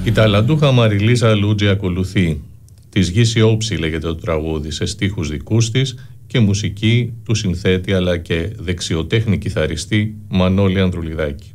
Η ταλαντούχα Μαριλίζα Λούτζη ακολουθεί. «Της γης η όψη» λέγεται το τραγούδι, σε στίχους δικούς της και μουσική του συνθέτη αλλά και δεξιοτέχνη κιθαριστή Μανώλη Ανδρουλιδάκη.